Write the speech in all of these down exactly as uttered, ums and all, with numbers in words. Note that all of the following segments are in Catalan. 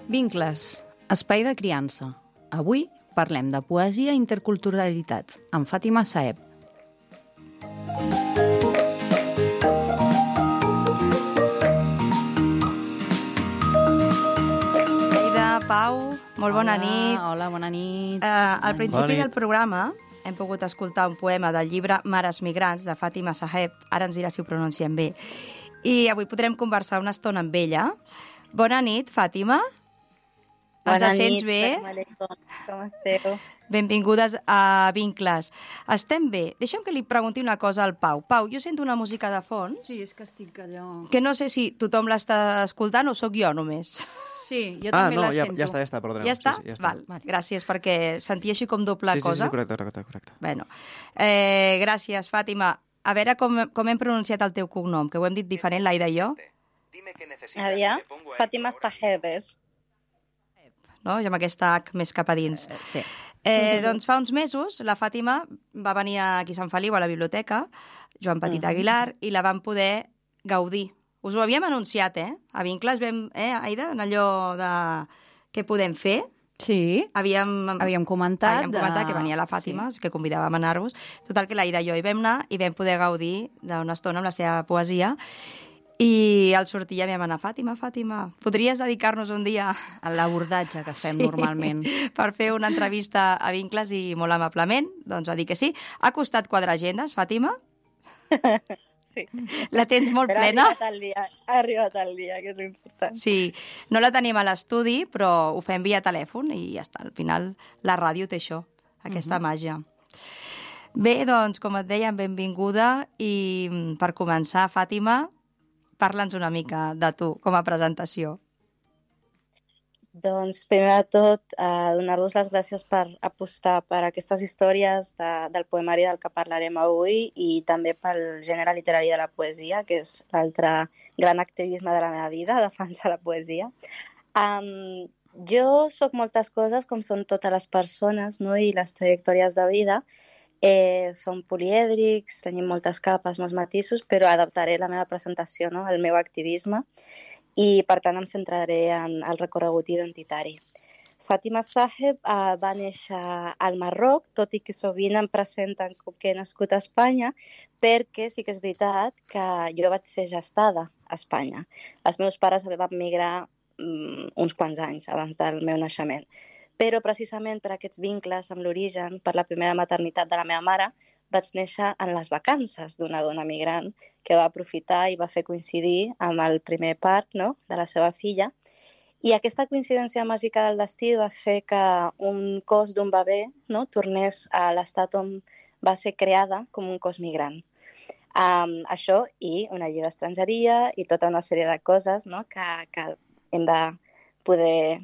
Vincles, espai de criança. Avui parlem de poesia i interculturalitat amb Fàtima Saeb. Aida, Pau, molt bona Hola, nit. Hola, bona nit. Uh, al principi Bona nit. del programa hem pogut escoltar un poema del llibre Mares Migrants, de Fàtima Saeb. Ara ens dirà si ho pronunciem bé. I avui podrem conversar una estona amb ella. Bona nit, Fàtima. Ens Bona sents nit, bé? Assalamualaikum. Com esteu? Benvingudes a Vincles. Estem bé. Deixa'm que li pregunti una cosa al Pau. Pau, jo sento una música de fons Sí, és que estic allò... que no sé si tothom l'està escoltant o sóc jo només. Sí, jo Ah, també no, la ja, sento. ja està, ja està, perdoneu. Ja està? Sí, sí, ja està. Val. Vale. Gràcies, perquè sentia així com doble sí, sí, cosa. sí, correcte, correcte, correcte. Bueno, eh, gràcies, Fàtima. A veure com, com hem pronunciat el teu cognom, que ho hem dit diferent, l'Aida i jo. Aviam, Fàtima Saebes. No? I amb aquesta H més cap a dins. Eh, Sí. Eh, doncs fa uns mesos la Fàtima va venir aquí a Sant Feliu, a la biblioteca, Joan Petit Aguilar, i la vam poder gaudir. Us ho havíem anunciat, eh? A Vincles vam, eh, Aida, en allò de què podem fer. Sí, Havíem, havíem comentat... havíem comentat que venia la Fàtima, sí. Que convidàvem a anar-vos. Total, que l'Aida i jo hi vam anar i vam poder gaudir d'una estona amb la seva poesia. I al sortir ja vam anar, Fàtima, Fàtima, podries dedicar-nos un dia A l'abordatge que fem sí. normalment. per fer una entrevista a Vincles i molt amablement, doncs va dir que sí. Ha costat quadrar agendes, Fàtima? Sí. La tens molt Però plena? ha arribat el dia, ha arribat el dia, que és l'important. Sí, no la tenim a l'estudi, però ho fem via telèfon i ja està. Al final la ràdio té això, aquesta uh -huh. màgia. Bé, doncs, com et dèiem, benvinguda i mm, per començar, Fàtima, parla'ns una mica de tu com a presentació. Doncs, primer de tot, eh, donar-vos les gràcies per apostar per aquestes històries de, del poemari del que parlarem avui i també pel gènere literari de la poesia, que és l'altre gran activisme de la meva vida, defensar la poesia. Um, jo sóc moltes coses, com són totes les persones, no? I les trajectòries de vida. Eh, som polièdrics, tenim moltes capes, molts matisos, però adaptaré la meva presentació, no? Al meu activisme. I, per tant, em centraré en el recorregut identitari. Fàtima Saeb eh, va néixer al Marroc, tot i que sovint em presenten com que he nascut a Espanya, perquè sí que és veritat que jo vaig ser gestada a Espanya. Els meus pares van migrar um, uns quants anys abans del meu naixement. Però precisament per aquests vincles amb l'origen, per la primera maternitat de la meva mare, vaig néixer en les vacances d'una dona migrant que va aprofitar i va fer coincidir amb el primer part, no?, de la seva filla. I aquesta coincidència màgica del destí va fer que un cos d'un bebè, no?, tornés a l'estat on va ser creada com un cos migrant. Um, això i una llei d'estrangeria i tota una sèrie de coses, no?, que, que hem de poder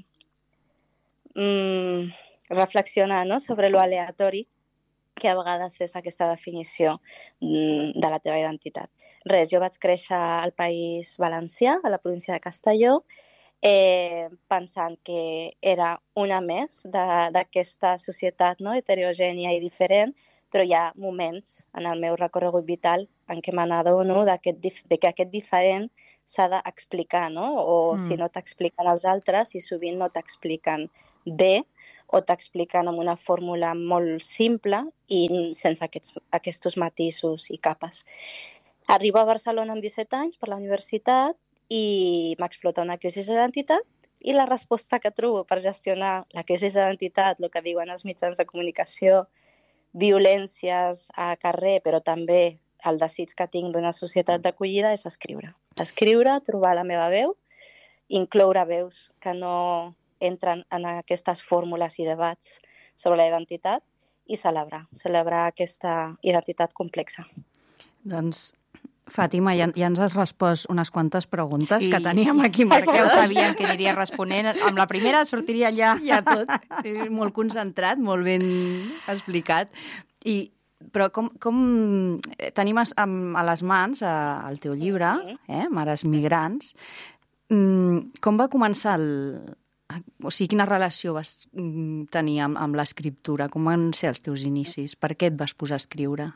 mm, reflexionar, no?, sobre lo aleatori que a vegades és aquesta definició de la teva identitat. Res, jo vaig créixer al País Valencià, a la província de Castelló, eh, pensant que era una més d'aquesta societat, no?, heterogènia i diferent, però hi ha moments en el meu recorregut vital en què me n'adono de que aquest diferent s'ha d'explicar, no? O mm. si no t'expliquen els altres, i sovint no t'expliquen bé, o t'expliquen amb una fórmula molt simple i sense aquests, aquests matisos i capes. Arribo a Barcelona amb disset anys per la universitat i m'explota una crisi d'identitat i la resposta que trobo per gestionar la crisi d'identitat, el que diuen els mitjans de comunicació, violències a carrer, però també el desig que tinc d'una societat d'acollida és escriure. Escriure, trobar la meva veu, incloure veus que no entren en aquestes fórmules i debats sobre la identitat i celebrar, celebrar aquesta identitat complexa. Doncs, Fàtima, ja, ja ens has respost unes quantes preguntes Sí. que teníem aquí Perquè ho marcades. sabien que aniria responent. Amb la primera sortiria ja... Ja tot, eh, molt concentrat, molt ben explicat. I, però com, com tenim a, a les mans a, el teu llibre, eh, Mares Migrants, com va començar el... O sigui, quina relació vas tenir amb, amb l'escriptura? Com van ser els teus inicis? Per què et vas posar a escriure?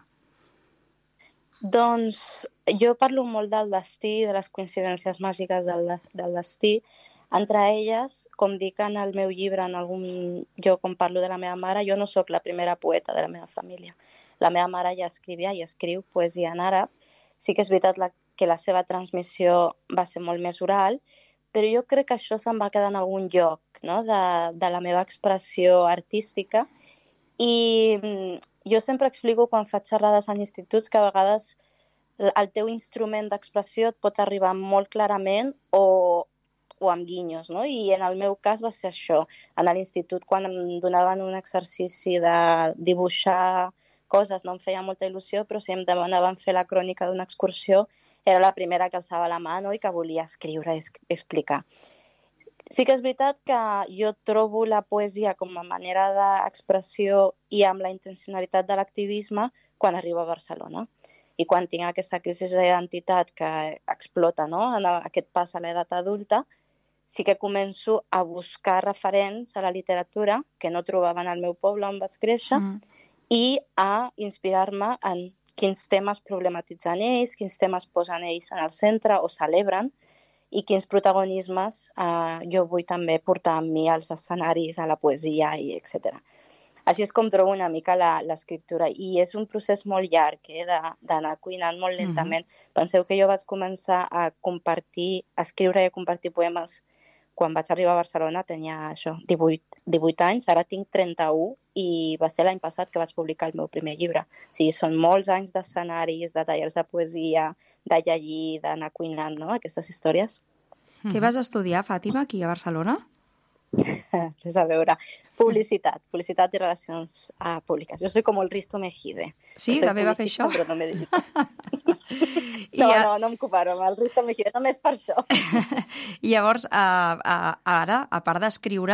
Doncs jo parlo molt del destí, de les coincidències màgiques del, del destí. Entre elles, com dic en el meu llibre, en algun lloc on parlo de la meva mare, jo no sóc la primera poeta de la meva família. La meva mare ja escrivia i escriu poesia en àrab. Sí que és veritat la, que la seva transmissió va ser molt més oral, però jo crec que això se'n va quedar en algun lloc, no? de, de la meva expressió artística. I jo sempre explico quan faig xerrades en instituts que a vegades el teu instrument d'expressió et pot arribar molt clarament o, o amb guinyos, no? I en el meu cas va ser això. En l'institut, quan em donaven un exercici de dibuixar coses, no em feia molta il·lusió, però si em demanaven fer la crònica d'una excursió, era la primera que alçava la mà, no? I que volia escriure i explicar. Sí que és veritat que jo trobo la poesia com a manera d'expressió i amb la intencionalitat de l'activisme quan arribo a Barcelona. I quan tinc aquesta crisi d'identitat que explota, no? En aquest pas a l'edat adulta, sí que començo a buscar referents a la literatura que no trobava en el meu poble on vaig créixer mm. i a inspirar-me en quins temes problematitzen ells, quins temes posen ells en el centre o celebren i quins protagonismes eh, jo vull també portar amb mi als escenaris, a la poesia, i etcètera. Així és com trobo una mica l'escriptura. I és un procés molt llarg, eh, d'anar cuinant molt lentament. Mm-hmm. Penseu que jo vaig començar a compartir, a escriure i a compartir poemes quan vaig arribar a Barcelona, tenia això, divuit, divuit anys, ara tinc trenta-u i va ser l'any passat que vaig publicar el meu primer llibre. O sigui, són molts anys d'escenaris, de tallers de poesia, de llegir, d'anar cuinant, no?, aquestes històries. Mm-hmm. Què vas estudiar, Fàtima, aquí a Barcelona? Res a veure. Publicitat, publicitat i relacions uh, públiques. Jo soy com el Risto Mejide. Sí, també va fer això? Però no m'he dit. No, a... no, no em comparo amb el Risto Mejide, només per això. I llavors, uh, uh, ara, a part d'escriure,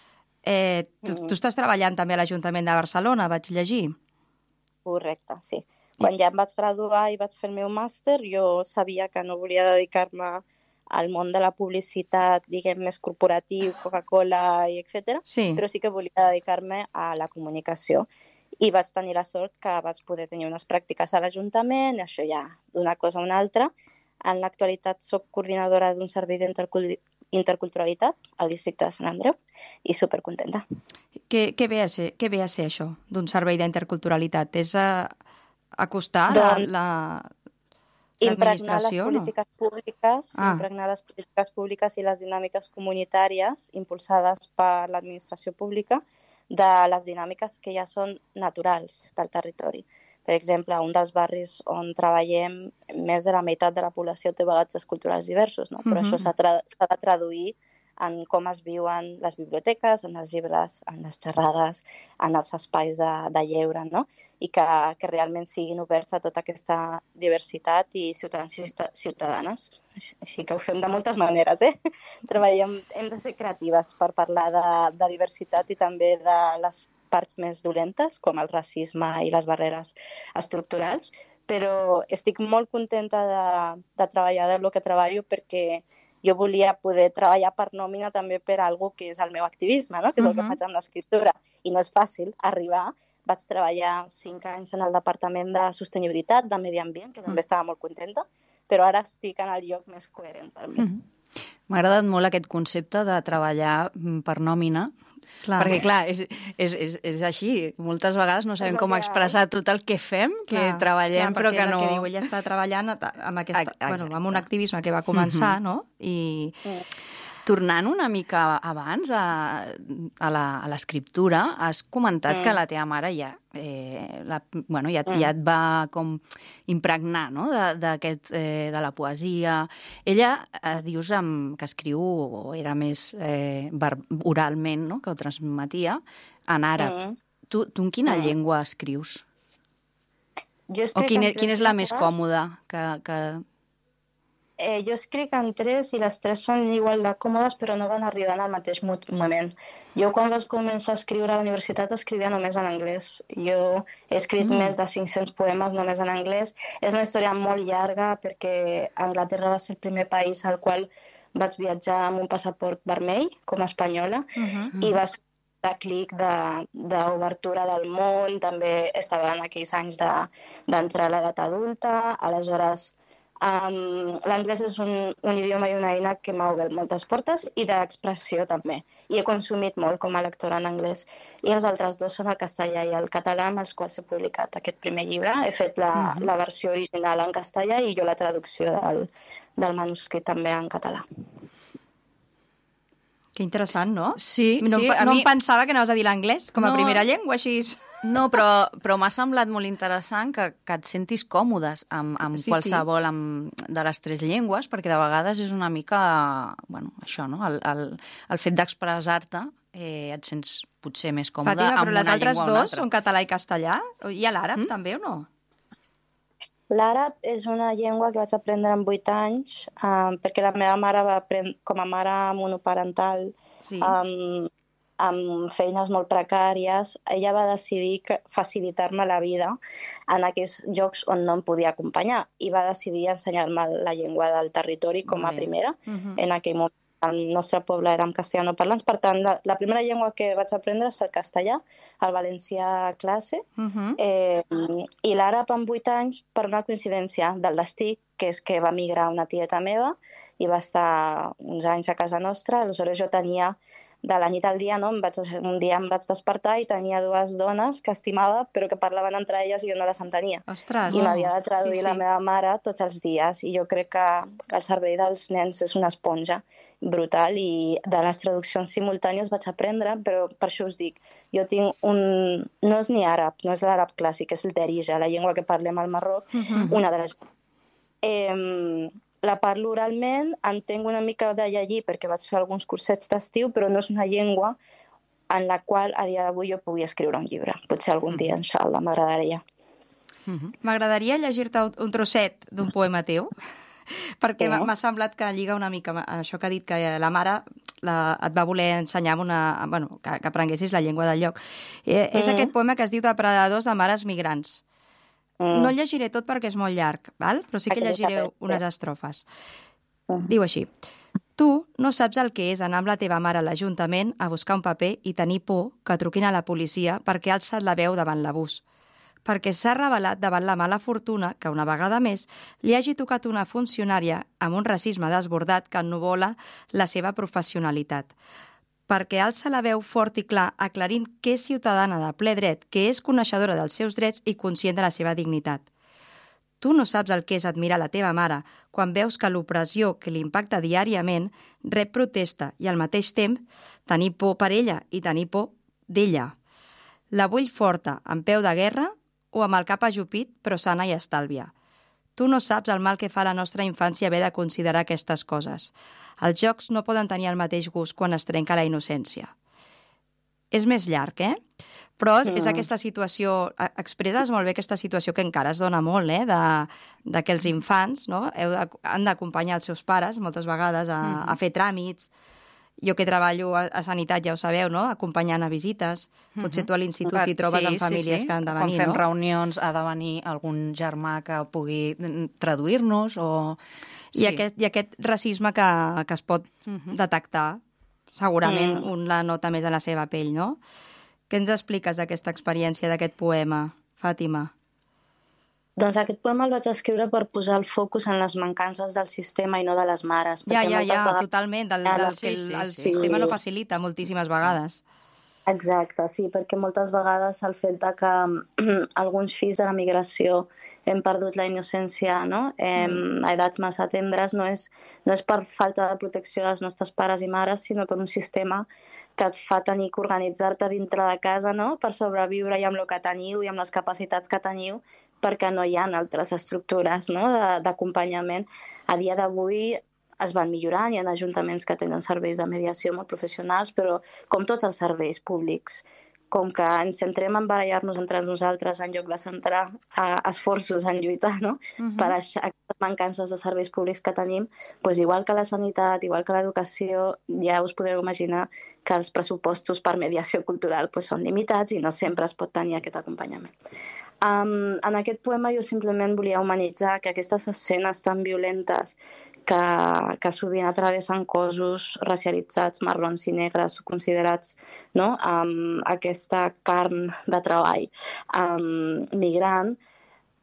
eh, tu, mm. tu estàs treballant també a l'Ajuntament de Barcelona, vaig llegir. Correcte, sí. Quan ja em vaig graduar i vaig fer el meu màster, jo sabia que no volia dedicar-me al món de la publicitat, diguem, més corporatiu, Coca-Cola i etcètera, sí. Però sí que volia dedicar-me a la comunicació. I vaig tenir la sort que vaig poder tenir unes pràctiques a l'Ajuntament, i això ja d'una cosa a una altra. En l'actualitat soc coordinadora d'un servei d'interculturalitat al districte de Sant Andreu i supercontenta. Què, què, ve a ser, què ve a ser això d'un servei d'interculturalitat? És a, acostar doncs... la... la... Impregnar les polítiques no? públiques, ah. impregnar les polítiques públiques i les dinàmiques comunitàries impulsades per l'administració pública de les dinàmiques que ja són naturals del territori. Per exemple, un dels barris on treballem, més de la meitat de la població té bagatges culturals diversos, no? Però uh-huh. això s'ha tra- s'ha de traduir en com es viuen les biblioteques, en els llibres, en les xerrades, en els espais de, de lleure, no? I que, que realment siguin oberts a tota aquesta diversitat i ciutadans i ciutadanes. Així que ho fem de moltes maneres, eh? Treballem, hem de ser creatives per parlar de, de diversitat i també de les parts més dolentes, com el racisme i les barreres estructurals, però estic molt contenta de, de treballar del que treballo perquè jo volia poder treballar per nòmina també per algo que és el meu activisme, no? Que és el que faig amb l'escriptura. I no és fàcil arribar. Vaig treballar cinc anys en el Departament de Sostenibilitat, de Medi Ambient, que també estava molt contenta, però ara estic en el lloc més coherent per mi. Mm-hmm. M'ha agradat molt aquest concepte de treballar per nòmina, clar. Perquè, clar, és, és, és, és així. Moltes vegades no sabem com expressar tot el que fem, que clar, treballem, clar, però que no... Perquè és el que diu, ella està treballant amb, aquesta, bueno, amb un activisme que va començar, mm-hmm. no? I... Tornant una mica abans a, a l'escriptura, has comentat mm. que la teva mare ja, eh, la, bueno, ja, mm. ja et va com impregnar, no? de, d'aquest, eh, de la poesia. Ella, eh, dius amb, que escriu, o era més eh, oralment, no? Que ho transmetia, en àrab. Mm. Tu, tu en quina mm. llengua escrius? Jo o quina, quina és la més còmoda que... que... Eh, jo escric en tres i les tres són igual de còmodes però no van arribar en el mateix moment. Jo quan vaig començar a escriure a la universitat escrivia només en anglès. Jo he escrit mm. més de cinc-cents poemes només en anglès. És una història molt llarga perquè Anglaterra va ser el primer país al qual vaig viatjar amb un passaport vermell com a espanyola mm-hmm. i va ser un clic d'obertura de, del món. També estava en aquells anys de, d'entrar a l'edat adulta. Aleshores Um, L'anglès és un, un idioma i una eina que m'ha obert moltes portes i d'expressió també. I he consumit molt com a lectora en anglès. I els altres dos són el castellà i el català amb els quals he publicat aquest primer llibre. He fet la, uh-huh. la versió original en castellà i jo la traducció del, del manuscrit també en català. Que interessant, no? Sí, no, sí. No mi... em pensava que anaves a dir l'anglès com a no, primera llengua, així. No, però, però m'ha semblat molt interessant que, que et sentis còmodes amb, amb sí, qualsevol sí. Amb, de les tres llengües, perquè de vegades és una mica, bueno, això, no? El, el, el fet d'expressar-te eh, et sents potser més còmode Fàtima, amb una llengua o una altra. Però les altres dos són català i castellà? I a l'àrab mm? també o no? L'àrab és una llengua que vaig aprendre amb vuit anys, um, perquè la meva mare va aprendre, com a mare monoparental, sí. um, amb feines molt precàries, ella va decidir que facilitar-me la vida en aquells llocs on no em podia acompanyar i va decidir ensenyar-me la llengua del territori com a primera. Uh-huh. En aquell moment el nostre poble érem castellanoparlants, per tant, la, la primera llengua que vaig aprendre és el castellà, el valencià a classe, uh-huh. eh, i l'àrab amb vuit anys per una coincidència del destí, que és que va migrar una tieta meva i va estar uns anys a casa nostra, aleshores jo tenia de la nit al dia, no? Em vaig, un dia em vaig despertar i tenia dues dones que estimava, però que parlaven entre elles i jo no les entenia. Ostres, I m'havia de traduir sí, sí. la meva mare tots els dies, i jo crec que el cervell dels nens és una esponja brutal, i de les traduccions simultànies vaig aprendre, però per això us dic, jo tinc un... No és ni àrab, no és l'àrab clàssic, és el derija, la llengua que parlem al Marroc, uh-huh. una de les... Eh, la parlo oralment, entenc una mica de llegir perquè vaig fer alguns cursets d'estiu, però no és una llengua en la qual a dia d'avui jo pugui escriure un llibre. Potser algun dia, inshallah, m'agradaria. M'agradaria llegir-te un trosset d'un poema teu, perquè oh. m'ha semblat que lliga una mica això que ha dit, que la mare la, et va voler ensenyar una, bueno, que, que aprenguessis la llengua del lloc. Eh, mm. És aquest poema que es diu Depredadors de mares migrants. No el llegiré tot perquè és molt llarg, val? Però sí que llegiré unes estrofes. Diu així: tu no saps el que és anar amb la teva mare a l'Ajuntament a buscar un paper i tenir por que truquin a la policia perquè ha alçat la veu davant l'abús. Perquè s'ha revelat davant la mala fortuna que una vegada més li hagi tocat una funcionària amb un racisme desbordat que ennuvola la seva professionalitat. Perquè alça la veu fort i clar, aclarint que és ciutadana de ple dret, que és coneixedora dels seus drets i conscient de la seva dignitat. Tu no saps el que és admirar la teva mare quan veus que l'opressió que l'impacta diàriament rep protesta i al mateix temps tenir por per ella i tenir por d'ella. La vull forta, amb peu de guerra o amb el cap ajupit però sana i estàlvia. Tu no saps el mal que fa a la nostra infància haver de considerar aquestes coses. Els jocs no poden tenir el mateix gust quan es trenca la innocència. És més llarg, eh? Però mm. és aquesta situació... Expresses molt bé aquesta situació que encara es dona molt, eh? De, de que els infants, no? Heu de, han d'acompanyar els seus pares moltes vegades a, mm. a fer tràmits. Jo que treballo a, a Sanitat, ja ho sabeu, no? Acompanyant a visites. Potser tu a l'institut hi trobes sí, amb famílies sí, sí. que han de venir, no? Quan fem reunions ha de venir algun germà que pugui traduir-nos o... Sí. I, aquest, I aquest racisme que, que es pot uh-huh. detectar, segurament mm. un la nota més a la seva pell, no? Què ens expliques d'aquesta experiència, d'aquest poema, Fàtima? Doncs aquest poema el vaig escriure per posar el focus en les mancances del sistema i no de les mares. Ja, ja, ja, vegades... totalment, del, del sí, que el, sí, el sí. sistema no facilita moltíssimes vegades. Exacte, sí, perquè moltes vegades el fet de que alguns fills de la migració hem perdut la innocència, no? Em, mm. a edats massa tendres, no és, no és per falta de protecció dels nostres pares i mares, sinó per un sistema que et fa tenir que organitzar-te dintre de casa, no? Per sobreviure i amb el que teniu i amb les capacitats que teniu, perquè no hi ha altres estructures, no? d'acompanyament. A dia d'avui es van millorant, hi ha ajuntaments que tenen serveis de mediació molt professionals, però com tots els serveis públics, com que ens centrem en barallar-nos entre nosaltres en lloc de centrar eh, esforços en lluitar, no? Uh-huh. Per aquestes mancances de serveis públics que tenim, doncs igual que la sanitat, igual que l'educació, ja us podeu imaginar que els pressupostos per mediació cultural doncs, són limitats i no sempre es pot tenir aquest acompanyament. Um, en aquest poema jo simplement volia humanitzar que aquestes escenes tan violentes que, que sovint atravessen cossos racialitzats, marrons i negres, considerats, no? um, aquesta carn de treball um, migrant,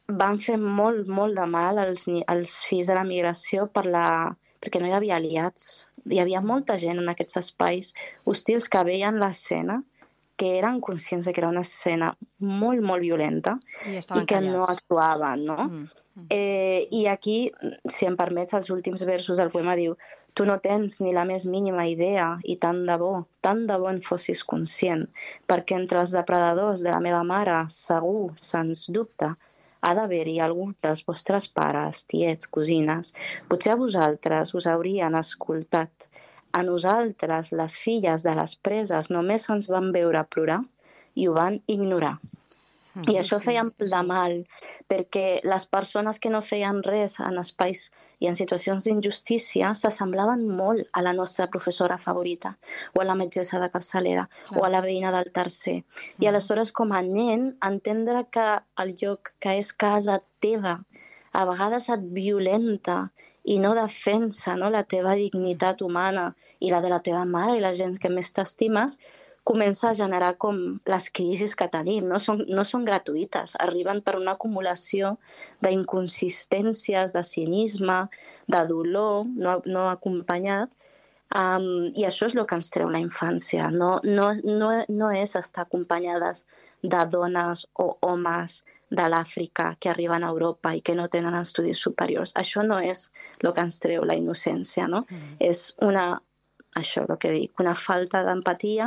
van fer molt, molt de mal als, als fills de la migració per la... perquè no hi havia aliats. Hi havia molta gent en aquests espais hostils que veien l'escena, que eren conscients de que era una escena molt, molt violenta i, i que callats. No actuaven, no? Mm, mm. Eh, I aquí, si em permets, els últims versos del poema diu: tu no tens ni la més mínima idea i tant de bo, tant de bo en fossis conscient, perquè entre els depredadors de la meva mare, segur, sens dubte, ha d'haver-hi algú dels vostres pares, tiets, cosines. Potser a vosaltres us haurien escoltat. A nosaltres, les filles de les preses, només ens van veure plorar i ho van ignorar. Mm, I això feia molt de mal, perquè les persones que no feien res en espais i en situacions d'injustícia s'assemblaven molt a la nostra professora favorita, o a la metgessa de capçalera, clar, o a la veïna del tercer. Mm. I aleshores, com a nen, entendre que el lloc que és casa teva a vegades et violenta i no defensa, no, la teva dignitat humana i la de la teva mare i la gent que més t'estimes, comença a generar com les crisis que tenim. No són, no són gratuïtes, arriben per una acumulació d'inconsistències, de cinisme, de dolor no, no acompanyat, um, i això és el que ens treu la infància. No, no, no, no és estar acompanyades de dones o homes de l'Àfrica que arriben a Europa i que no tenen estudis superiors. Això no és el que ens treu la innocència, no? Mm. És una, això, el que dic, una falta d'empatia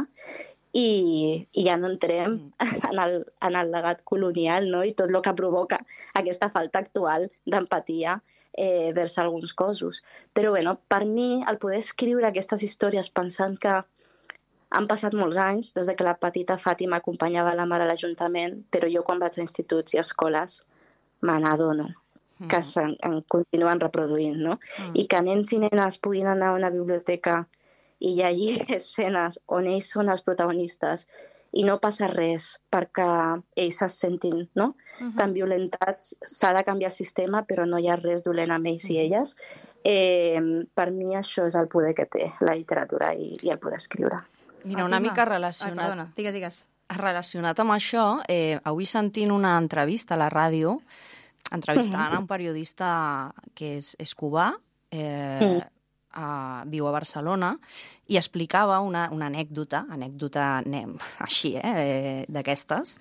i, i ja no entrem en el, en el legat colonial, no? I tot el que provoca aquesta falta actual d'empatia eh, vers alguns cossos. Però, bueno, per mi, el poder escriure aquestes històries pensant que han passat molts anys des de que la petita Fàtima acompanyava la mare a l'Ajuntament, però jo quan vaig a instituts i escoles me n'adono mm. que se'n continuen reproduint, no? Mm. I que nens i nenes puguin anar a una biblioteca i llegir escenes on ells són els protagonistes i no passa res perquè ells es sentin, no? Uh-huh. Tan violentats, s'ha de canviar el sistema, però no hi ha res dolent amb ells uh-huh. i elles. Eh, per mi això és el poder que té la literatura i, i el poder escriure. Mira, una mica relacionat... Ai, perdona, digues, digues. Relacionat amb això, eh, avui sentint una entrevista a la ràdio, entrevistant a un periodista que és, és cubà, eh, mm. a, viu a Barcelona, i explicava una, una anècdota, anècdota anem, així, eh, d'aquestes,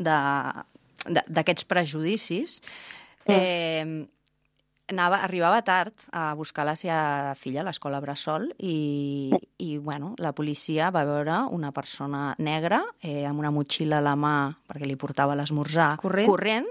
d'aquests prejudicis. Eh, Anava, arribava tard a buscar la seva filla a l'escola Bressol i, i bueno, la policia va veure una persona negra eh, amb una motxilla a la mà perquè li portava l'esmorzar corrent, corrent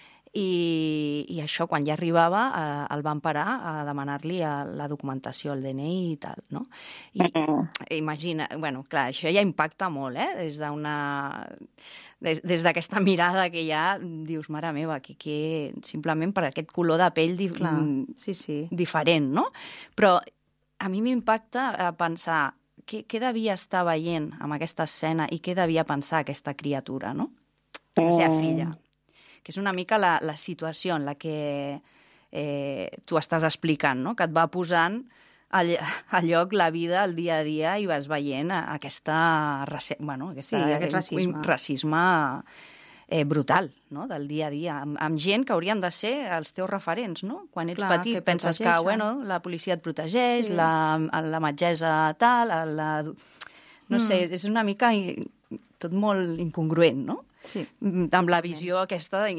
i, i això, quan ja arribava, eh, el van parar a demanar-li la documentació, el D N I i tal, no? I imagina, bueno, clar, això ja impacta molt, eh? Des d'una... Des, des d'aquesta mirada que ja dius, mare meva, que, que simplement per aquest color de pell di clar, sí, sí. diferent, no? Però a mi m'impacta a pensar què, què devia estar veient amb aquesta escena i què devia pensar aquesta criatura, no? La seva filla. Que és una mica la, la situació en la que eh, tu estàs explicant, no? Que et va posant a, a lloc la vida, el dia a dia, i vas veient aquesta, bueno, aquesta, sí, aquest racisme, racisme eh, brutal, no? Del dia a dia, amb, amb gent que haurien de ser els teus referents, no? Quan ets clar, petit que penses que bueno, la policia et protegeix, sí. la, la metgessa tal, la, no mm. sé, és una mica tot molt incongruent, no? Sí. Amb la visió aquesta